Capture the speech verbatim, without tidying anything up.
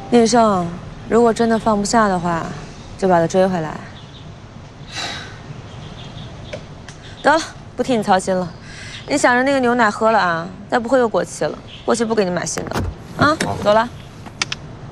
宁胜，如果真的放不下的话，就把他追回来。得了，不替你操心了。你想着那个牛奶喝了啊，再不会又过期了，过期不给你买新的。啊，走了。